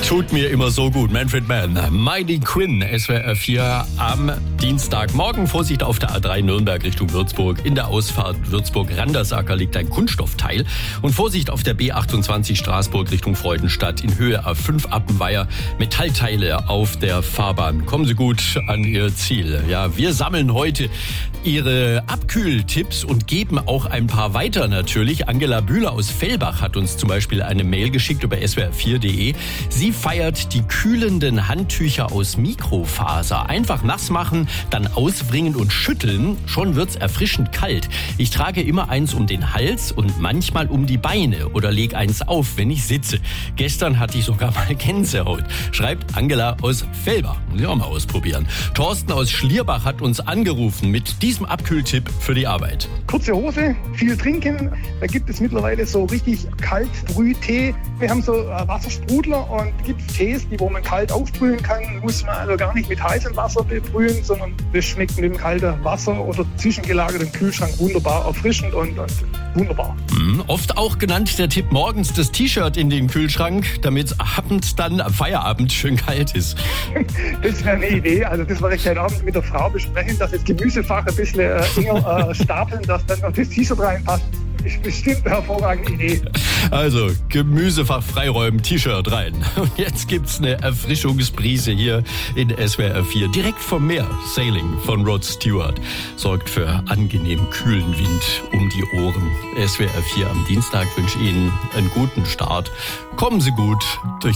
Tut mir immer so gut. Manfred Mann, Mighty Quinn, SWR 4 am Dienstagmorgen. Vorsicht auf der A3 Nürnberg Richtung Würzburg. In der Ausfahrt Würzburg-Randersacker liegt ein Kunststoffteil. Und Vorsicht auf der B28 Straßburg Richtung Freudenstadt. In Höhe A5 Appenweier. Metallteile auf der Fahrbahn. Kommen Sie gut an Ihr Ziel. Ja, wir sammeln heute Ihre Abkühltipps und geben auch ein paar weiter natürlich. Angela Bühler aus Fellbach hat uns zum Beispiel eine Mail geschickt über swr4.de. Sie feiert die kühlenden Handtücher aus Mikrofaser. Einfach nass machen, dann auswringen und schütteln. Schon wird's erfrischend kalt. Ich trage immer eins um den Hals und manchmal um die Beine oder leg eins auf, wenn ich sitze. Gestern hatte ich sogar mal Gänsehaut. Schreibt Angela aus Fellbach. Muss ich auch mal ausprobieren. Thorsten aus Schlierbach hat uns angerufen mit diesem Abkühltipp für die Arbeit. Kurze Hose, viel trinken. Da gibt es mittlerweile so richtig Kaltbrühtee. Wir haben so Wassersprudler und gibt Tees, die wo man kalt aufbrühen kann. Muss man also gar nicht mit heißem Wasser bebrühen, sondern das schmeckt mit dem kalten Wasser oder zwischengelagert im Kühlschrank wunderbar erfrischend und wunderbar. Oft auch genannt der Tipp, morgens das T-Shirt in den Kühlschrank, damit es abends dann am Feierabend schön kalt ist. Das wäre eine Idee. Also das werde ich heute Abend mit der Frau besprechen, dass das Gemüsefach ein bisschen enger stapeln, dass dann noch das T-Shirt reinpasst. Ist bestimmt eine hervorragende Idee. Also, Gemüsefach freiräumen, T-Shirt rein. Und jetzt gibt's eine Erfrischungsbrise hier in SWR 4. Direkt vom Meer. Sailing von Rod Stewart sorgt für angenehm kühlen Wind um die Ohren. SWR 4 am Dienstag wünsche Ihnen einen guten Start. Kommen Sie gut durch